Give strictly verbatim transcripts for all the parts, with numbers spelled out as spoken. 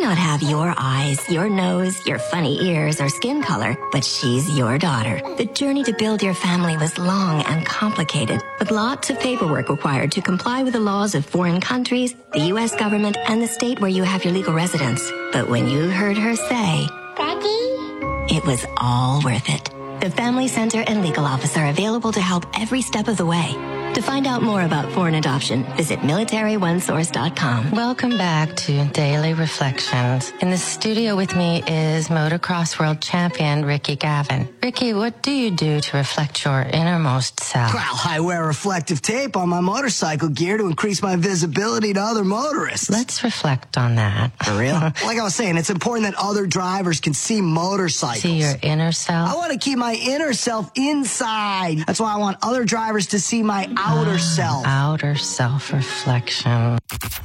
not have your eyes, your nose, your funny ears, or skin color, but she's your daughter. The journey to build your family was long and complicated, with lots of paperwork required to comply with the laws of foreign countries, the U S government, and the state where you have your legal residence. But when you heard her say, Daddy, it was all worth it. The Family Center and Legal Office are available to help every step of the way. To find out more about foreign adoption, visit military one source dot com. Welcome back to Daily Reflections. In the studio with me is motocross world champion Ricky Gavin. Ricky, what do you do to reflect your innermost self? Well, I wear reflective tape on my motorcycle gear to increase my visibility to other motorists. Let's reflect on that. For real? Like I was saying, it's important that other drivers can see motorcycles. See your inner self? I want to keep my inner self inside. That's why I want other drivers to see my outer self. Outer self-reflection.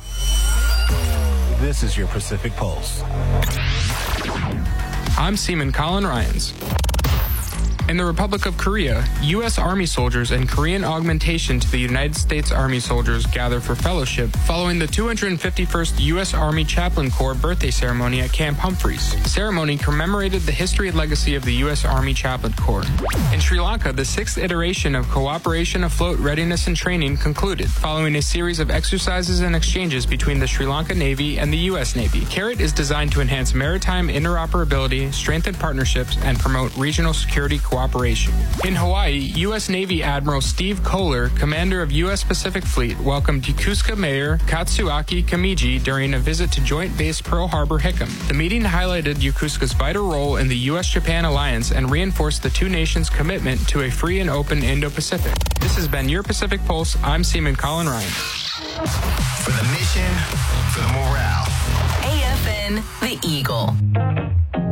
This is your Pacific Pulse. I'm Seaman Colin Ryans. In the Republic of Korea, U S Army soldiers and Korean augmentation to the United States Army soldiers gather for fellowship following the two hundred fifty-first U S Army Chaplain Corps birthday ceremony at Camp Humphreys. The ceremony commemorated the history and legacy of the U S Army Chaplain Corps. In Sri Lanka, the sixth iteration of Cooperation Afloat Readiness and Training concluded, following a series of exercises and exchanges between the Sri Lanka Navy and the U S Navy. CARET is designed to enhance maritime interoperability, strengthen partnerships, and promote regional security cooperation. Operation. In Hawaii, U S Navy Admiral Steve Kohler, commander of U S Pacific Fleet, welcomed Yokosuka Mayor Katsuaki Kamiji during a visit to Joint Base Pearl Harbor Hickam. The meeting highlighted Yokosuka's vital role in the U S Japan alliance and reinforced the two nations' commitment to a free and open Indo-Pacific. This has been your Pacific Pulse. I'm Seaman Colin Ryan. For the mission, for the morale. A F N, The Eagle.